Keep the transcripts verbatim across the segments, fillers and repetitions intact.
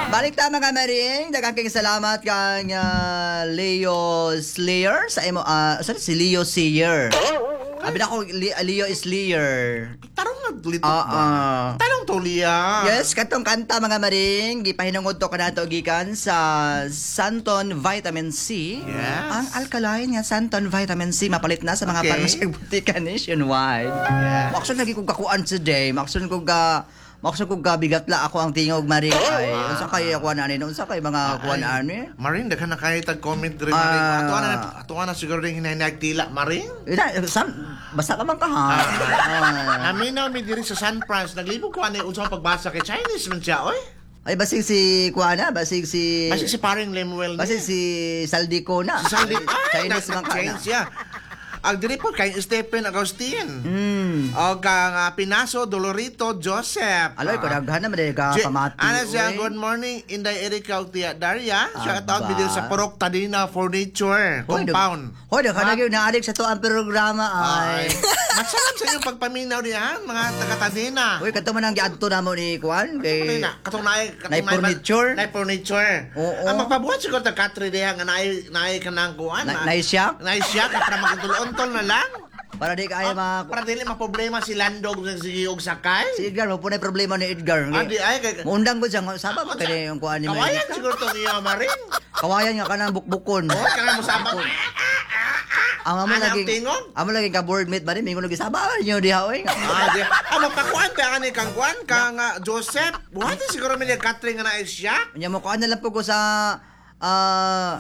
Balik ta mga maring, daghang kay salamat kang uh, Leo Slayer sa imo uh, sorry si Leo Seyer. Abi na ko Le- Leo Slayer. Tarong nagdulito Ah, ba? ah. Tanong to, Lia. Yes, katong kanta mga maring, gipahinungod to kanato gikan sa Santon Vitamin C. Yes. Ang alkaline nga Santon Vitamin C mapalit na sa mga Okay. pharmacy ug butika nationwide. Yes. Maksun lagi kog kakuan today, maksun kog ga maksun kog gabigat la ako ang tingog maring ay unsa kay ako na ani unsa kay mga kuan ani? Maring, daghan na kayo tag-comment rin, Ah. Maring. Ato na, ato na siguro rin hinahinaagtila, Maring. Ina, sam, basta ka man ka ha. Ah. Aminaw mi diri sa San Franz, naglibog ko ano yung unsang pagbasa kay Chinese man siya, oy. Ay basig si kuana, basig si Kasi si paring Lemuel ni. basig si Saldico na. Si Saldi, ay, Chinese man ka change na. siya. Ang diri po kay Stephen Agustin. Mm. O kang uh, Pinaso Dolorito Joseph. Aloy ko daghan na madali ka J- pamati. Ano siya, uy. good morning, Inday Erika Utia Daria. Shout out Aba. bidil sa Purok Tadina Furniture Hoy, dag- Compound. Hoy, daghan na gyud naadik sa to ang programa Ay. ay. Masarap sa inyong pagpaminaw niya, mga taga-Tadina. Uy, kato man ang giadto namo ni kuan kay Tadina, katong naay, katong Naay furniture? Naay furniture. Oo. Ang magpabuhat siguro ta Katri diha nga naay naay kanang kuan. Na- naay siya? Naay siya ka para magtulon-tol na lang. para di kaya Ah, ma para dili maproblema si Landog sa sigiyog sakay. si Edgar mo punay problema ni Edgar. Ah, di ay kay Muundang ko siya, saba ba kani yung kuan ni kawayan Maylita? siguro to niya Maring. Kawayan nga kanang bukbukon. Oh, kana mo sabak. Ang amo Ano ang laging tingog? amo laging ka board mate ba ni mingon lagi saba niyo diha oy. Ah, di. Ah, magpakuan pa ani kang kuan kang ah, Joseph. Buhat siguro mi ni Katri nga naay siya. Nya mo kuan na lang po ko sa ah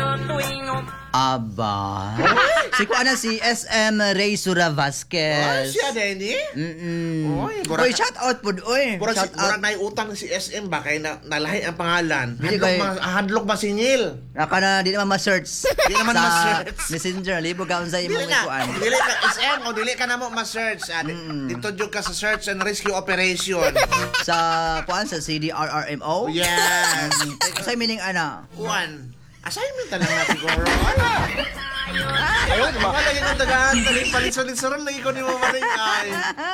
Aba. Si kuan na si S M Ray Sura Oh, Vasquez. siya Denny. Mm. Oy, burak- Oy, shout out pud oy. Mura si Shout mura out. na utang si S M ba kay na, nalahi ang pangalan. Dili Hadlok kay- ma, hadlok masingil. Naka na di naman ma-search. Di naman sa ma-search. Messenger libo ka unsa Dili imong na. kuan. Dili ka S M o dili ka na mo ma-search. Ah, di- Dito jud ka sa search and rescue operation. Sa kuan sa C D R R M O. Yes. Sa meaning ana. Kuan. Assignment na lang na siguro. Ayun, mga lagi kong tagaan. Taling palitsulit-suron lagi ko ni mo maringay.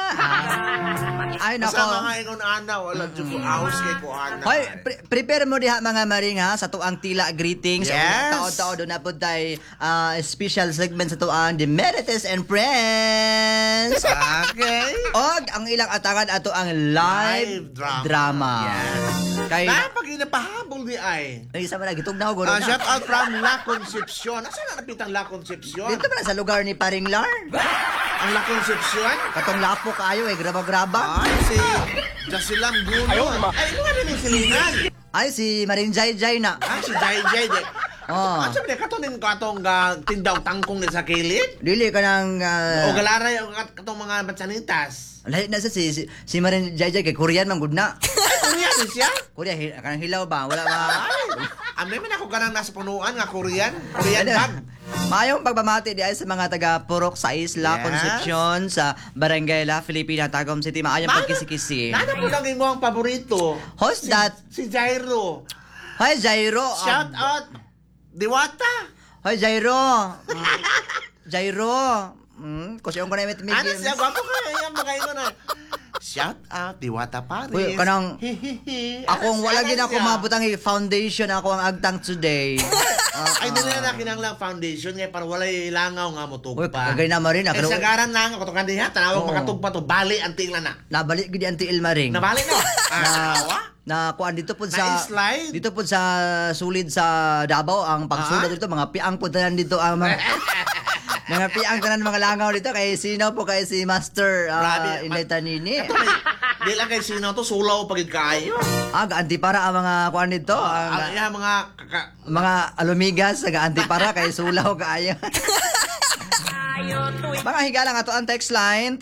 Ay Sa nako. mga ikon ana, wala dyan ko house kay ko ana. Hoy, pre- prepare mo diha mga maring ha sa tuang tila greetings. Yes. Taon-taon do na pud tay ah, special segment sa tuang The Medites and Friends. Okay. Og ang ilang atangan ato ang live, Live drama. drama. Yes. Kay Na, pag inapahabol di ay. ay isa man nagitog na ako Ah, na. shout out from La Concepcion. Nasaan na napitang La Concepcion? Dito pa na sa lugar ni Paring Lar. Ang La Concepcion? Katong lapo kayo eh, graba-graba. Ay, si Jasilam Guno. Ay, ito nga rin yung silingan. Ay, si Maring Jai Jai na. Ah, si Jai Jai. De. Oh. Ah, sabi niya, katonin ko atong uh, tindaw tangkong ni sa kilid. Dili ka ng... ah, O galaray o kat- katong mga batsanitas. lahi na sa si, si, si Maring Jai Jai kay Korean man gud na. Ay, Korean ni siya. Korea, hi, kanang hilaw ba? Wala ba? Ay, amay man ako ganang nasa punuan nga Korean. Korean Ano? bag. Mayong pagpamati di ay sa mga taga Purok sa Isla Yes. Concepcion sa Barangay La Filipina, Tagum City. Maayong pagkisi-kisi. Nana po lang mo ang paborito. Host Si, that. si Jairo. Hi, Jairo. Shout Um, out. Diwata. Hi, Jairo. Mm, Jairo. Mm, kusyong ko na yung Ano siya? Gwapo ka yan. Mga ino na. Shout out. Diwata Paris. Uy, kanang- Hihihi. Akong Ano wala siya? gid ako mabutang i- foundation ako ang agtang today. Ay, dili na kinanglang foundation nga para wala ilangaw nga mo Uy, tugpa. kagay na marin. Ay, sagaran lang ako kan diha tanawag Oo. makatugpa to bali ang tinglan na. Nabalik gid anti Ilmaring. Nabali no. na Ah, na kuan dito po sa Na-slide? dito po sa sulid sa Davao ang pagsulod Ah? dito mga piang po tanan dito ang mga mga piang tanan mga langaw dito kay sino po kay si Master uh, Grabe, Inday Tanini. Ito may di lang kay sino to sulaw pagid kaayo. Ah, gaanti para ang mga kuan dito ang Ang iya mga kaka, mga alumigas gaanti para kay sulaw kaayo. Mga higalang ato ang text line